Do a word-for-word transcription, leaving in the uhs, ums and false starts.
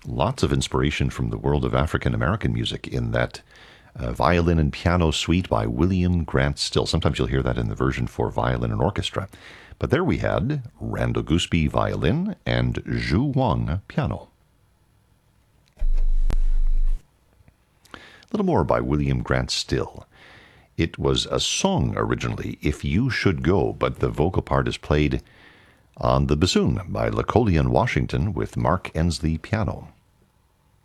Lots of inspiration from the world of African-American music in that uh, violin and piano suite by William Grant Still. Sometimes you'll hear that in the version for violin and orchestra. But there we had Randall Gooseby violin and Zhu Wang piano. A little more by William Grant Still. It was a song originally, If You Should Go, but the vocal part is played on the bassoon by Lacolian Washington with Mark Ensley piano.